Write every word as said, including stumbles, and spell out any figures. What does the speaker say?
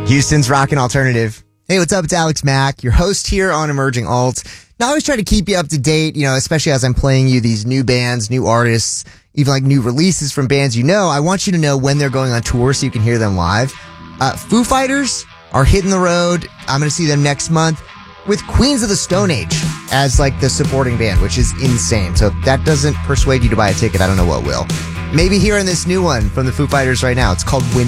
Houston's Rockin' Alternative. Hey, what's up? It's Alex Mack, your host here on Emerging Alt. Now, I always try to keep you up to date, you know, especially as I'm playing you these new bands, new artists, even like new releases from bands you know. I want you to know when they're going on tour so you can hear them live. Uh, Foo Fighters are hitting the road. I'm going to see them next month with Queens of the Stone Age as like the supporting band, which is insane. So if that doesn't persuade you to buy a ticket, I don't know what will. Maybe hearing this new one from the Foo Fighters right now. It's called Wind.